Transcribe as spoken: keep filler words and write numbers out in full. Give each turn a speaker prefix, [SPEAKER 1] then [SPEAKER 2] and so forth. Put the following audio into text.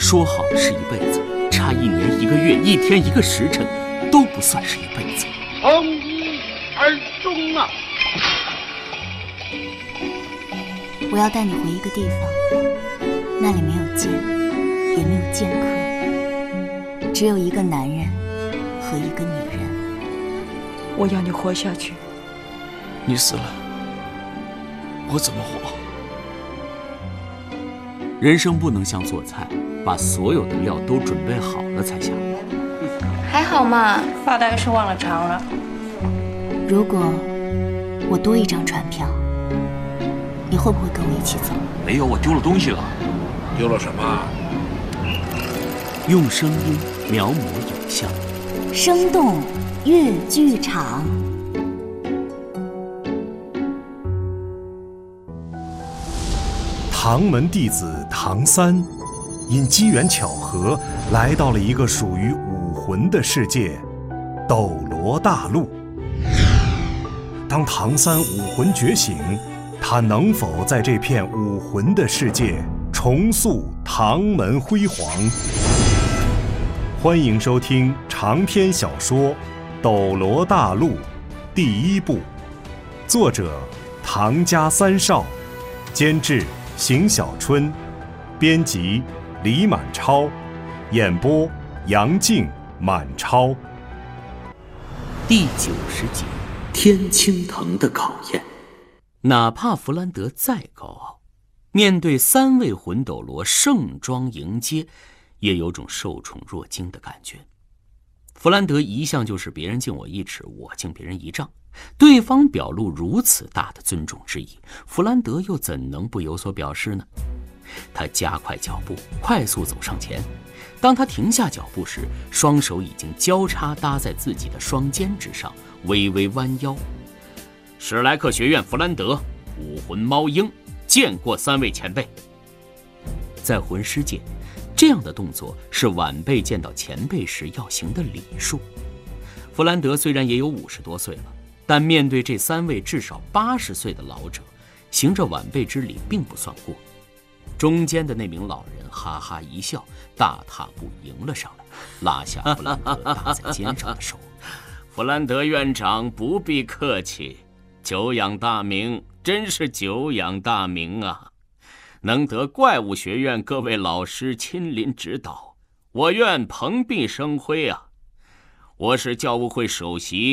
[SPEAKER 1] 说好的是一辈子，差一年一个月，一天一个时辰，都不算是一辈子。
[SPEAKER 2] 从一而终啊！
[SPEAKER 3] 我要带你回一个地方，那里没有剑，也没有剑客，只有一个男人和一个女人。
[SPEAKER 4] 我要你活下去。
[SPEAKER 5] 你死了，我怎么活？
[SPEAKER 1] 人生不能像做菜，把所有的料都准备好了才下锅。
[SPEAKER 6] 还好嘛，
[SPEAKER 4] 大概是忘了尝了。
[SPEAKER 3] 如果我多一张船票，你会不会跟我一起走？
[SPEAKER 5] 没有，我丢了东西了。
[SPEAKER 2] 丢了什么？
[SPEAKER 1] 用声音描摹影像，
[SPEAKER 3] 生动粤剧场。
[SPEAKER 7] 唐门弟子唐三，因机缘巧合来到了一个属于武魂的世界——斗罗大陆。当唐三武魂觉醒，他能否在这片武魂的世界重塑唐门辉煌？欢迎收听长篇小说《斗罗大陆》第一部，作者唐家三少，监制邢小春，编辑李满超，演播杨静、满超。
[SPEAKER 1] 第九十集，天青藤的考验。哪怕弗兰德再高傲，面对三位魂斗罗盛装迎接，也有种受宠若惊的感觉。弗兰德一向就是别人敬我一尺，我敬别人一丈，对方表露如此大的尊重之意，弗兰德又怎能不有所表示呢？他加快脚步，快速走上前。当他停下脚步时，双手已经交叉搭在自己的双肩之上，微微弯腰。史莱克学院弗兰德，武魂猫鹰，见过三位前辈。在魂师界，这样的动作是晚辈见到前辈时要行的礼数。弗兰德虽然也有五十多岁了，但面对这三位至少八十岁的老者，行着晚辈之礼并不算过。中间的那名老人哈哈一笑，大踏步迎了上来，拉下弗兰德搭在肩上的手。弗兰德院长不必客气，久仰大名，真是久仰大名啊！能得怪物学院各位老师亲临指导，我院蓬荜生辉啊！我是教务会首席